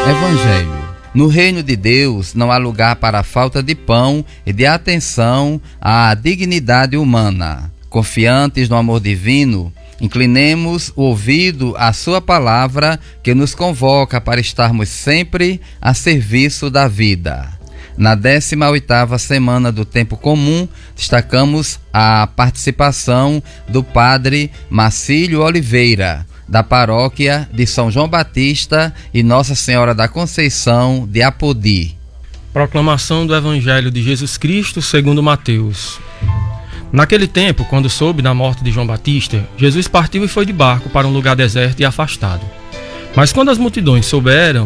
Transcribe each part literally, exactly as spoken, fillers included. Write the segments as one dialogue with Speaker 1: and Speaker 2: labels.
Speaker 1: Evangelho. No reino de Deus não há lugar para a falta de pão e de atenção à dignidade humana. Confiantes no amor divino, inclinemos o ouvido à sua palavra que nos convoca para estarmos sempre a serviço da vida. Na décima oitava semana do Tempo Comum, destacamos a participação do padre Marcílio Oliveira, da paróquia de São João Batista e Nossa Senhora da Conceição de Apodi.
Speaker 2: Proclamação do Evangelho de Jesus Cristo segundo Mateus. Naquele tempo, quando soube da morte de João Batista, Jesus partiu e foi de barco para um lugar deserto e afastado. Mas quando as multidões souberam,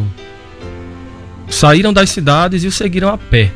Speaker 2: saíram das cidades e o seguiram a pé.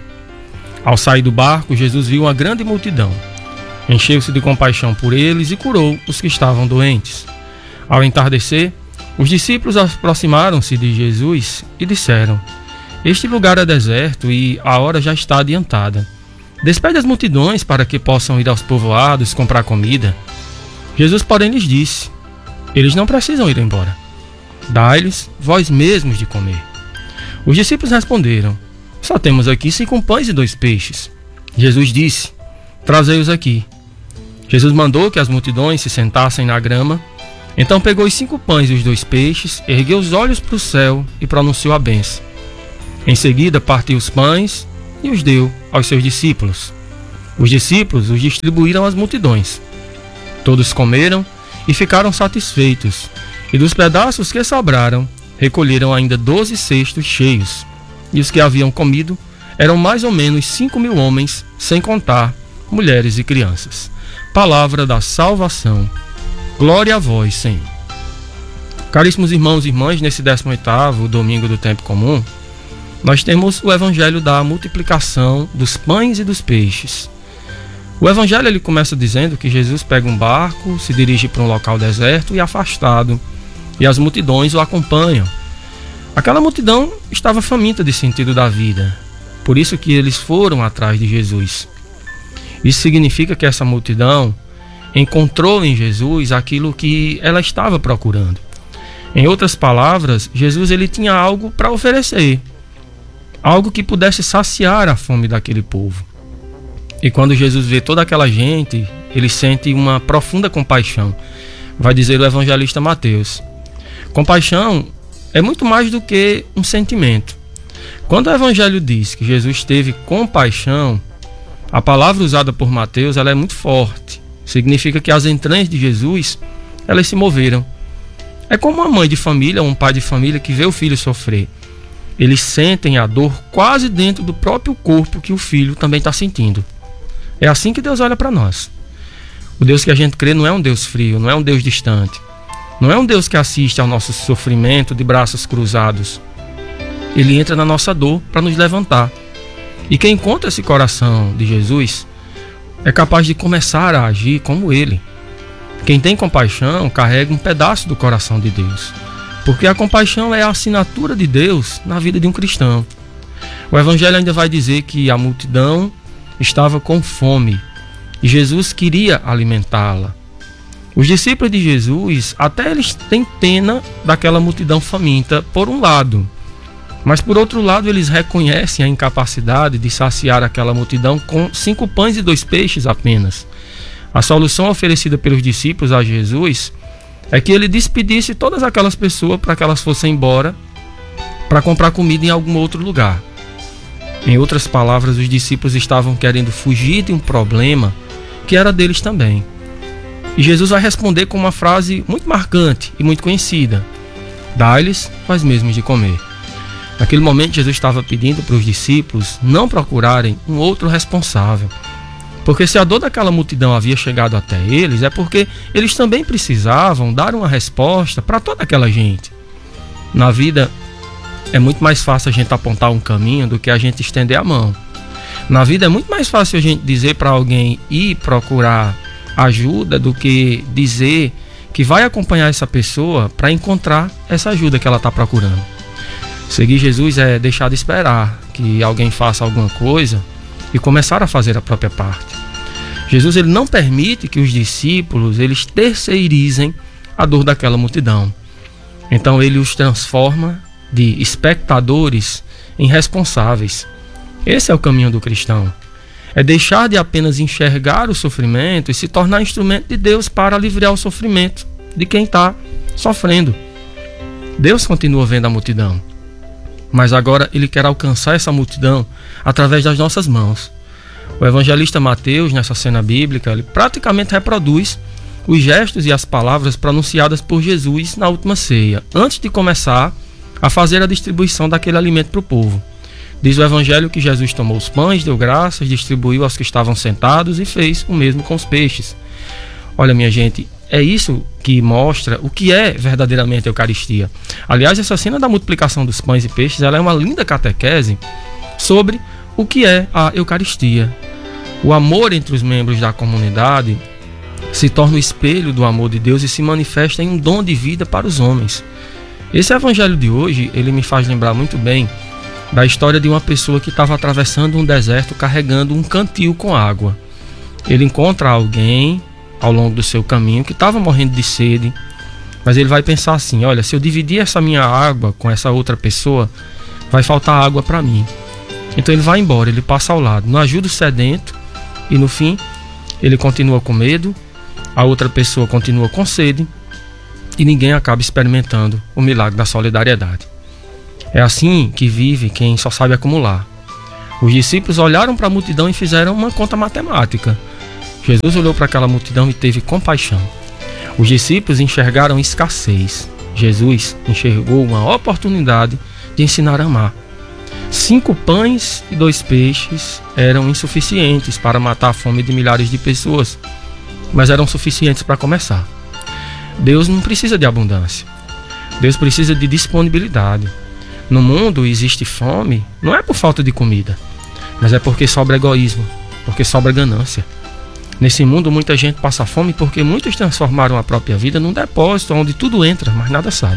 Speaker 2: Ao sair do barco, Jesus viu uma grande multidão. Encheu-se de compaixão por eles e curou os que estavam doentes. Ao entardecer, os discípulos aproximaram-se de Jesus e disseram: Este lugar é deserto e a hora já está adiantada. Despede as multidões para que possam ir aos povoados comprar comida. Jesus, porém, lhes disse: Eles não precisam ir embora. Dai-lhes vós mesmos de comer. Os discípulos responderam: Só temos aqui cinco pães e dois peixes. Jesus disse: Trazei-os aqui. Jesus mandou que as multidões se sentassem na grama. Então pegou os cinco pães e os dois peixes, ergueu os olhos para o céu e pronunciou a bênção. Em seguida partiu os pães e os deu aos seus discípulos. Os discípulos os distribuíram às multidões. Todos comeram e ficaram satisfeitos, e dos pedaços que sobraram, recolheram ainda doze cestos cheios. E os que haviam comido eram mais ou menos cinco mil homens, sem contar mulheres e crianças. Palavra da salvação. Glória a vós, Senhor. Caríssimos irmãos e irmãs, nesse décimo oitavo domingo do Tempo Comum, nós temos o Evangelho da multiplicação dos pães e dos peixes. O Evangelho ele começa dizendo que Jesus pega um barco, se dirige para um local deserto e afastado, e as multidões o acompanham. Aquela multidão estava faminta de sentido da vida, por isso que eles foram atrás de Jesus. Isso significa que essa multidão encontrou em Jesus aquilo que ela estava procurando. Em outras palavras, Jesus ele tinha algo para oferecer, algo que pudesse saciar a fome daquele povo. E quando Jesus vê toda aquela gente, ele sente uma profunda compaixão. Vai dizer o evangelista Mateus. Compaixão é muito mais do que um sentimento. Quando o evangelho diz que Jesus teve compaixão, a palavra usada por Mateus ela é muito forte. Significa que as entranhas de Jesus, elas se moveram. É como uma mãe de família, um pai de família que vê o filho sofrer. Eles sentem a dor quase dentro do próprio corpo que o filho também está sentindo. É assim que Deus olha para nós. O Deus que a gente crê não é um Deus frio, não é um Deus distante. Não é um Deus que assiste ao nosso sofrimento de braços cruzados. Ele entra na nossa dor para nos levantar. E quem encontra esse coração de Jesus é capaz de começar a agir como ele. Quem tem compaixão carrega um pedaço do coração de Deus, porque a compaixão é a assinatura de Deus na vida de um cristão. O Evangelho ainda vai dizer que a multidão estava com fome e Jesus queria alimentá-la. Os discípulos de Jesus, até eles têm pena daquela multidão faminta, por um lado, mas por outro lado eles reconhecem a incapacidade de saciar aquela multidão com cinco pães e dois peixes apenas. A solução oferecida pelos discípulos a Jesus é que ele despedisse todas aquelas pessoas para que elas fossem embora para comprar comida em algum outro lugar. Em outras palavras, os discípulos estavam querendo fugir de um problema que era deles também. E Jesus vai responder com uma frase muito marcante e muito conhecida: Dai-lhes vós mesmos de comer. Naquele momento, Jesus estava pedindo para os discípulos não procurarem um outro responsável. Porque se a dor daquela multidão havia chegado até eles, é porque eles também precisavam dar uma resposta para toda aquela gente. Na vida, é muito mais fácil a gente apontar um caminho do que a gente estender a mão. Na vida, é muito mais fácil a gente dizer para alguém ir procurar ajuda do que dizer que vai acompanhar essa pessoa para encontrar essa ajuda que ela está procurando. Seguir Jesus é deixar de esperar que alguém faça alguma coisa e começar a fazer a própria parte. Jesus ele não permite que os discípulos eles terceirizem a dor daquela multidão. Então ele os transforma de espectadores em responsáveis. Esse é o caminho do cristão. É deixar de apenas enxergar o sofrimento e se tornar instrumento de Deus para aliviar o sofrimento de quem está sofrendo. Deus continua vendo a multidão, mas agora Ele quer alcançar essa multidão através das nossas mãos. O evangelista Mateus, nessa cena bíblica, ele praticamente reproduz os gestos e as palavras pronunciadas por Jesus na última ceia, antes de começar a fazer a distribuição daquele alimento para o povo. Diz o evangelho que Jesus tomou os pães, deu graças, distribuiu aos que estavam sentados e fez o mesmo com os peixes. Olha, minha gente, é isso que mostra o que é verdadeiramente a Eucaristia. Aliás, essa cena da multiplicação dos pães e peixes, ela é uma linda catequese sobre o que é a Eucaristia. O amor entre os membros da comunidade se torna o espelho do amor de Deus e se manifesta em um dom de vida para os homens. Esse evangelho de hoje, ele me faz lembrar muito bem da história de uma pessoa que estava atravessando um deserto carregando um cantil com água. Ele encontra alguém ao longo do seu caminho que estava morrendo de sede, mas ele vai pensar assim: olha, se eu dividir essa minha água com essa outra pessoa, vai faltar água para mim. Então ele vai embora, ele passa ao lado, não ajuda o sedento, e no fim ele continua com medo, a outra pessoa continua com sede e ninguém acaba experimentando o milagre da solidariedade. É assim que vive quem só sabe acumular. Os discípulos olharam para a multidão e fizeram uma conta matemática. Jesus olhou para aquela multidão e teve compaixão. Os discípulos enxergaram escassez. Jesus enxergou uma oportunidade de ensinar a amar. Cinco pães e dois peixes eram insuficientes para matar a fome de milhares de pessoas, mas eram suficientes para começar. Deus não precisa de abundância. Deus precisa de disponibilidade. No mundo existe fome, não é por falta de comida, mas é porque sobra egoísmo, porque sobra ganância. Nesse mundo muita gente passa fome porque muitos transformaram a própria vida num depósito onde tudo entra, mas nada sai.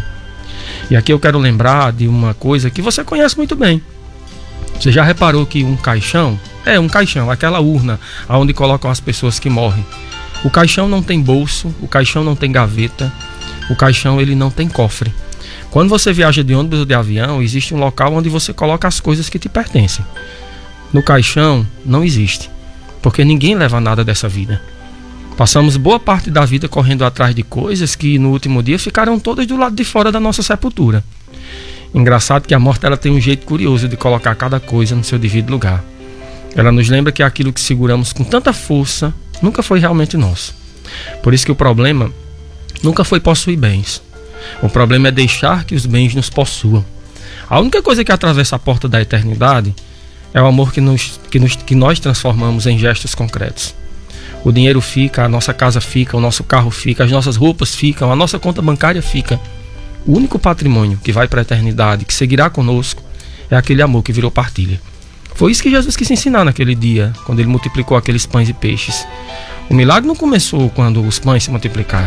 Speaker 2: E aqui eu quero lembrar de uma coisa que você conhece muito bem. Você já reparou que um caixão, é um caixão, aquela urna onde colocam as pessoas que morrem. O caixão não tem bolso, o caixão não tem gaveta, o caixão ele não tem cofre. Quando você viaja de ônibus ou de avião, existe um local onde você coloca as coisas que te pertencem. No caixão não existe, porque ninguém leva nada dessa vida. Passamos boa parte da vida correndo atrás de coisas que no último dia ficaram todas do lado de fora da nossa sepultura. Engraçado que a morte ela tem um jeito curioso de colocar cada coisa no seu devido lugar. Ela nos lembra que aquilo que seguramos com tanta força nunca foi realmente nosso. Por isso que o problema nunca foi possuir bens. O problema é deixar que os bens nos possuam. A única coisa que atravessa a porta da eternidade é o amor que, nos, que, nos, que nós transformamos em gestos concretos. O dinheiro fica, a nossa casa fica, o nosso carro fica, as nossas roupas ficam, a nossa conta bancária fica. O único patrimônio que vai para a eternidade, que seguirá conosco, é aquele amor que virou partilha. Foi isso que Jesus quis ensinar naquele dia, quando ele multiplicou aqueles pães e peixes. O milagre não começou quando os pães se multiplicaram.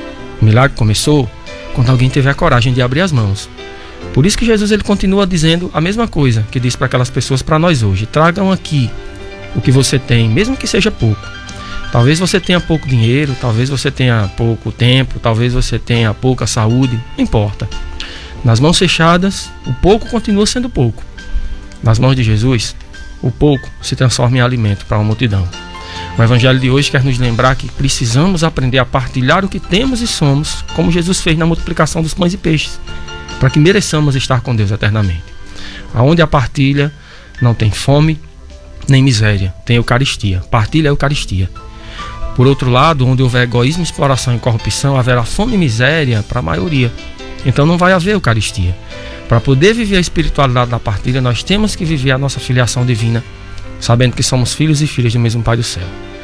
Speaker 2: O milagre começou quando alguém teve a coragem de abrir as mãos. Por isso que Jesus ele continua dizendo a mesma coisa que diz para aquelas pessoas para nós hoje: tragam aqui o que você tem, mesmo que seja pouco. Talvez você tenha pouco dinheiro, talvez você tenha pouco tempo, talvez você tenha pouca saúde, não importa. Nas mãos fechadas, o pouco continua sendo pouco. Nas mãos de Jesus, o pouco se transforma em alimento para uma multidão. O evangelho de hoje quer nos lembrar que precisamos aprender a partilhar o que temos e somos, como Jesus fez na multiplicação dos pães e peixes, para que mereçamos estar com Deus eternamente. Aonde a partilha não tem fome nem miséria, tem Eucaristia. Partilha é Eucaristia. Por outro lado, onde houver egoísmo, exploração e corrupção, haverá fome e miséria para a maioria. Então não vai haver Eucaristia. Para poder viver a espiritualidade da partilha, nós temos que viver a nossa filiação divina, sabendo que somos filhos e filhas do mesmo Pai do céu.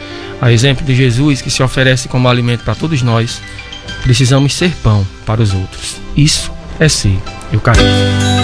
Speaker 2: A exemplo de Jesus, que se oferece como alimento para todos nós, precisamos ser pão para os outros. Isso é ser Eucaristia.